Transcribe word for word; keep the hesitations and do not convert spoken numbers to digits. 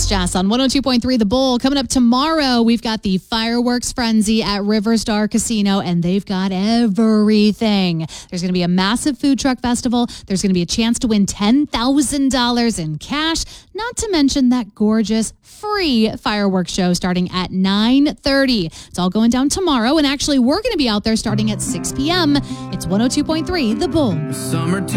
Jess on one oh two point three The Bull. Coming up tomorrow, we've got the Fireworks Frenzy at River Star Casino, and they've got everything. There's going to be a massive food truck festival. There's going to be a chance to win ten thousand dollars in cash, not to mention that gorgeous free fireworks show starting at nine thirty. It's all going down tomorrow, and actually, we're going to be out there starting at six p.m. It's one oh two point three The Bull. Summertime.